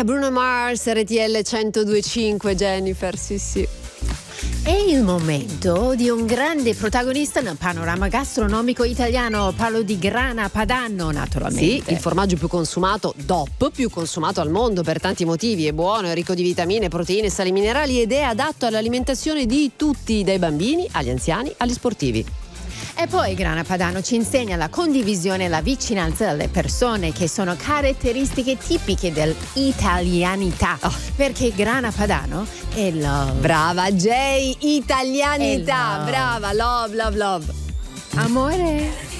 Bruno Mars, RTL 102.5, Jennifer, sì. È il momento di un grande protagonista nel panorama gastronomico italiano. Parlo di Grana Padano, naturalmente. Sì, il formaggio più consumato, DOP, più consumato al mondo per tanti motivi. È buono, è ricco di vitamine, proteine, sali minerali ed è adatto all'alimentazione di tutti, dai bambini agli anziani, agli sportivi. E poi Grana Padano ci insegna la condivisione e la vicinanza delle persone, che sono caratteristiche tipiche dell'italianità. Perché Grana Padano è love. Brava Jay, italianità, brava, love. Amore.